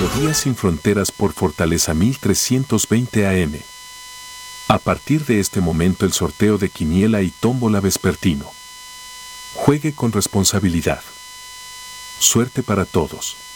Melodías sin fronteras por Fortaleza 1320 AM. A partir de este momento el sorteo de quiniela y tómbola vespertino. Juegue con responsabilidad. Suerte para todos.